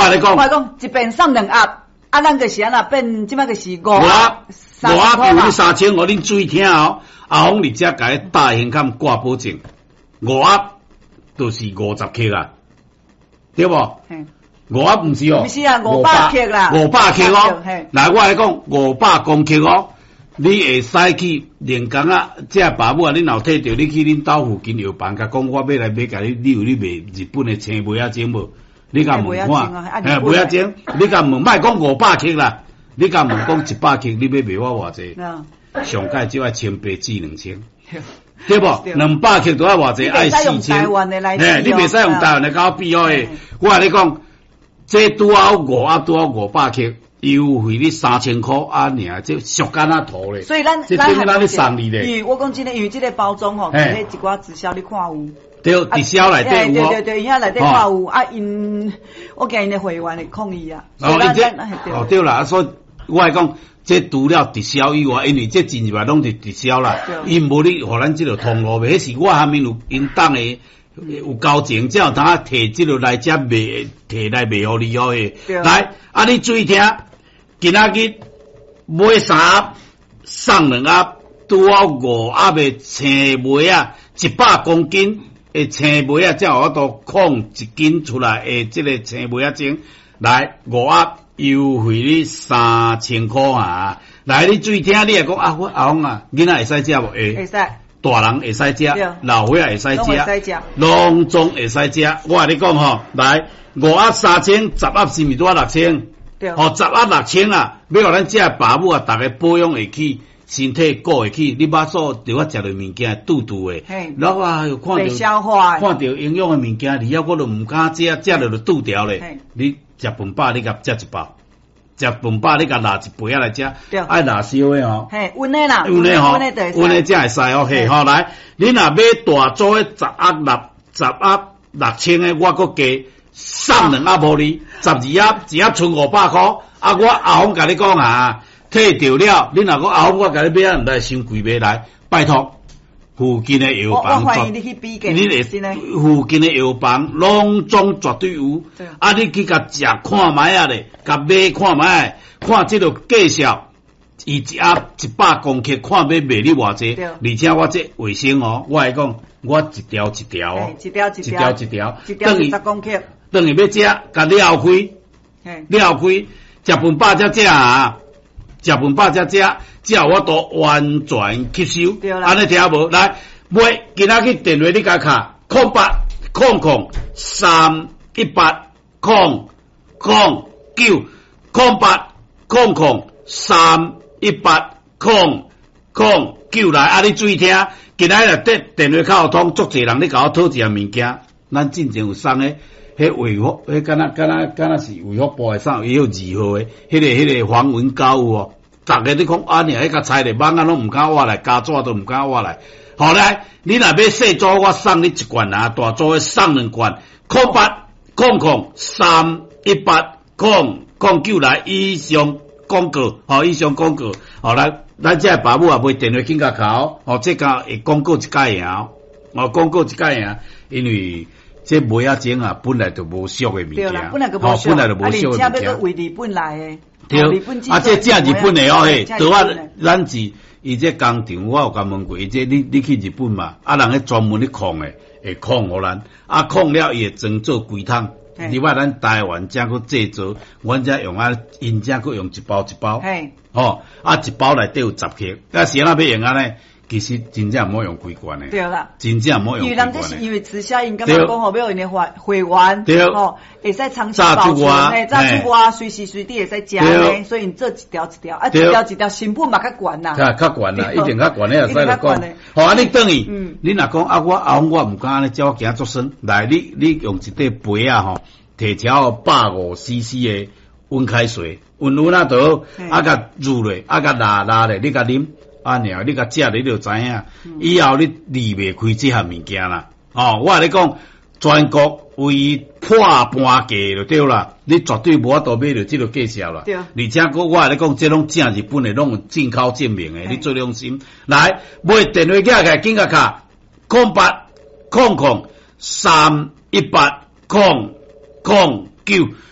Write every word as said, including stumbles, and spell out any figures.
跟你讲， 我讲一边送两盒，啊，咱就是安那变，即摆就是五盒，五盒比如三千，我恁注意听哦。阿红，你只甲大现金挂保证，五盒就是五十克啊，对不？五盒唔是哦， 唔是啊，五百克啦， 五百克哦。来，我来讲五百公克哦。你会使去连工啊，这爸母啊，恁老摕着，你去恁兜附近药房，甲讲我要来买，甲你，你有你卖日本的青梅啊精无？你甲问看，哎，梅啊精，你甲问，莫讲五百克啦，你甲问讲一百克，你要卖我偌济？上界只爱千八至两千，对不？两百克都要偌济？爱四千。哎，你袂使用台湾的甲我比哦诶，我甲你讲，这拄好五啊，拄好五百克。优惠你三千块啊！尔这俗干啊图咧， 所以咱这等于咱咧送你咧。 因为我讲真诶，因为这个包装吼，迄一寡直销你看有。 对，直销内底有。 对对对，伊遐内底看有啊，因我惊因的会员会抗议啊。 哦，你这哦对啦，所以我来讲，这除了直销以外，因为这进入来拢是直销啦，因无你互咱这个通路卖，迄是我下面有因当诶。有交情，才有当摕即落来遮卖，摕来卖互你哦诶。来，啊你注意听。今仔日买三盒送两盒，拄好五盒的青梅啊，一百公斤的青梅啊，才有法度控一斤出来的这个青梅啊精。来五盒优惠你三千块啊！来你注意听，你会讲啊，我阿公啊，囡仔会使食无？会，会使。大人会使食，老伙仔会使食，拢总会使食。我甲你讲吼，来五盒三千，十盒是毋是拄啊六千？哦，十盒六千啊，要互咱这爸母啊，逐个保养会起，身体顾会起，你把所着我食着物件拄拄诶，然后啊又看着看着营养诶物件，而后我都毋敢食，食着就拄掉咧。你食饭饱，你甲食一包；食饭饱，你甲拿一杯仔来食，爱拿烧诶吼。 嘿，温诶啦， 温诶吼，温诶才会使哦。嘿，好来，你若买大组诶十盒六十盒六千诶，我搁加。送两盒互你，十二盒，一盒剩五百块。啊，我阿峰甲你讲啊，摕着了，你若讲阿峰，我甲你买啊，毋来伤贵买来，拜托，附近的药房， 我欢迎你去比价， 你嚟附近的药房，拢总绝对有。啊，你去甲食看卖啊咧，甲买看卖，看即个介绍。伊一盒一百公克，看要卖你偌济，而且我这卫生哦，我来讲，我一条一条哦， 一条一条一条， 一条十公克， 等于要食，甲了开，了开，食饭饱才食啊，食饭饱才食，才我都完全吸收，安尼听无？来，买今仔去电话你甲卡，空八空空三一八空空九空八空空三。一八空空九来，啊！你注意听，今仔日电电话卡通，足侪人咧甲我讨一样物件，咱之前有送诶，迄卫福，迄敢若敢若敢若是卫福部诶送，伊有二号诶，迄个迄个黄文高有哦，逐个你讲啊，你迄个菜咧网啊拢毋敢挖来，加纸都毋敢挖来。好来，你若要细组，我送你一罐啊，大组诶送两罐，空八空空三一八空空九来以上。广告，吼、哦，以上广告，吼、哦，咱咱这爸母也卖电话紧甲考，吼、哦，这个会广告一解赢，哦，广告一解赢，因为这梅啊精啊，本来就无俗的物件， 对本来就无俗， 本来就无俗的物件， 而且要为日本来的， 对，啊，这正日本的哦，嘿，对啊，咱是伊这工厂，我有甲问过，伊这你你去日本嘛，啊，人咧专门咧控的，会控互咱，啊，控了伊会装做龟汤。另外，咱台湾才佫制作，阮才用啊，因才佫用一包一包，吼，啊一包内底有十克，啊是安怎要用安尼？其实真正唔好用几罐诶，对啦，真正唔好用几罐诶。因为咱这是因为直销，因感觉讲吼，要因诶会会员，对，吼，会使长期保存，诶，炸出我随时随地会使食诶，所以你做一条一条，啊，一条一条成本嘛较悬啦，较较悬啦，一定较悬诶，会使来讲。好啊，你等于，嗯，你若讲啊，我啊，我毋敢安尼，叫我行足酸，来，你你用一块杯啊，吼，摕条百五 C C 诶温开水，温温啊倒，啊甲入咧，啊甲拉拉咧，你甲啉。啊，尔你甲食你就知影，以后你离袂开这项物件啦。哦，我甲你讲，全国为破半价就对啦，你绝对无法度买到这个价钱啦。对，而且我我甲你讲，这拢正日本的，拢有进口证明的，你做良心。来，买电话卡起紧甲卡，空八空空三一八空空九